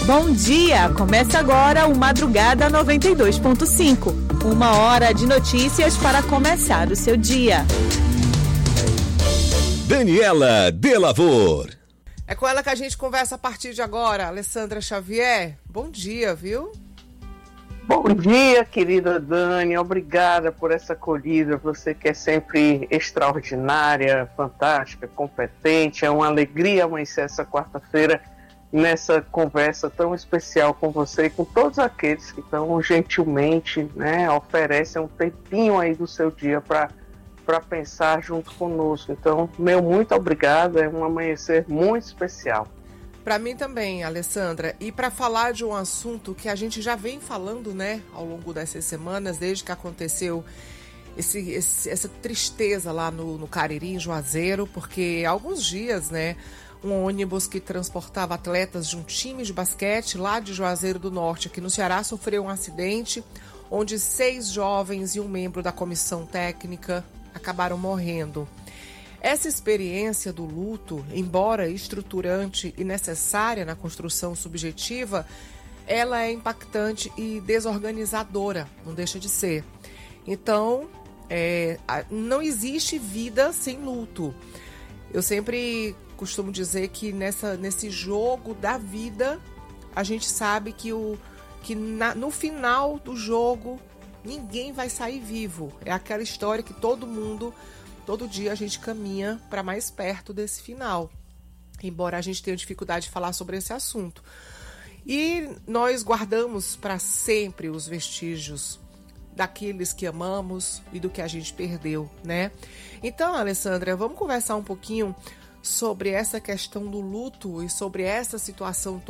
Bom dia! Começa agora o Madrugada 92.5. 1 hora de notícias para começar o seu dia. Daniela Delavor. É com ela que a gente conversa a partir de agora. Alessandra Xavier, bom dia, viu? Bom dia, querida Dani. Obrigada por essa acolhida. Você que é sempre extraordinária, fantástica, competente. É uma alegria amanhecer essa quarta-feira nessa conversa tão especial com você e com todos aqueles que tão gentilmente, oferecem um tempinho aí do seu dia para pensar junto conosco. Então, muito obrigada. É um amanhecer muito especial. Para mim também, Alessandra. E para falar de um assunto que a gente já vem falando, ao longo dessas semanas, desde que aconteceu essa tristeza lá no Cariri, em Juazeiro, porque há alguns dias, um ônibus que transportava atletas de um time de basquete lá de Juazeiro do Norte, aqui no Ceará, sofreu um acidente onde 6 jovens e um membro da comissão técnica acabaram morrendo. Essa experiência do luto, embora estruturante e necessária na construção subjetiva, ela é impactante e desorganizadora, não deixa de ser. Então, não existe vida sem luto. Eu sempre costumo dizer que nesse jogo da vida, a gente sabe que no final do jogo, ninguém vai sair vivo. É aquela história que todo dia a gente caminha para mais perto desse final, embora a gente tenha dificuldade de falar sobre esse assunto. E nós guardamos para sempre os vestígios daqueles que amamos e do que a gente perdeu, Então, Alessandra, vamos conversar um pouquinho sobre essa questão do luto e sobre essa situação